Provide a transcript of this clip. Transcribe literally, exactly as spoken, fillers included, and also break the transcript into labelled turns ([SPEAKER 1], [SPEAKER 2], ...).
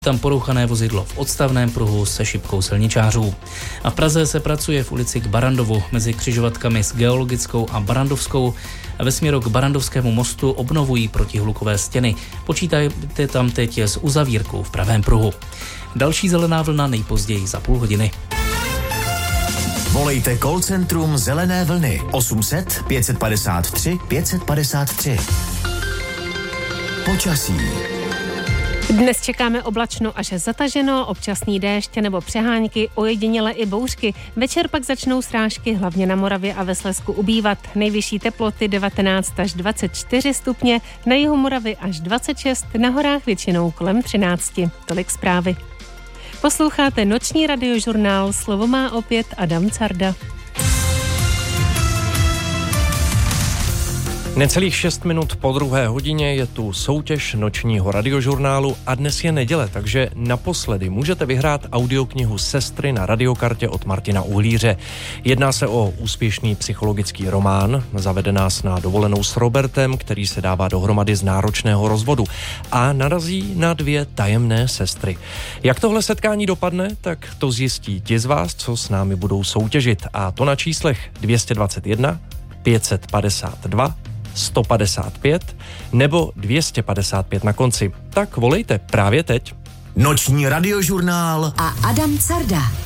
[SPEAKER 1] Tam porouchané vozidlo v odstavném pruhu se šipkou silničářů. A v Praze se pracuje v ulici k Barandovu mezi křižovatkami s Geologickou a Barandovskou. A ve směru k Barandovskému mostu obnovují protihlukové stěny. Počítajte tam teď s uzavírkou v pravém pruhu. Další zelená vlna nejpozději za půl hodiny.
[SPEAKER 2] Volejte call centrum Zelené vlny osm set pět padesát tři pět padesát tři. Počasí.
[SPEAKER 3] Dnes čekáme oblačno až zataženo, občasný déšť nebo přehánky, ojediněle i bouřky. Večer pak začnou srážky, hlavně na Moravě a ve Slezsku ubývat. Nejvyšší teploty devatenáct až dvacet čtyři stupně, na jihu Moravy až dvacet šest, na horách většinou kolem třináct. Tolik zprávy. Posloucháte noční radiožurnál, slovo má opět Adam Carda.
[SPEAKER 4] Necelých šest minut po druhé hodině je tu soutěž nočního radiožurnálu a dnes je neděle, takže naposledy můžete vyhrát audioknihu Sestry na radiokartě od Martina Uhlíře. Jedná se o úspěšný psychologický román, zavede nás na dovolenou s Robertem, který se dává dohromady z náročného rozvodu a narazí na dvě tajemné sestry. Jak tohle setkání dopadne, tak to zjistí ti z vás, co s námi budou soutěžit, a to na číslech dvě stě dvacet jedna, pět set padesát dva, sto padesát pět nebo dvě stě padesát pět na konci. Tak volejte právě teď.
[SPEAKER 2] Noční radiožurnál
[SPEAKER 5] a Adam Carda.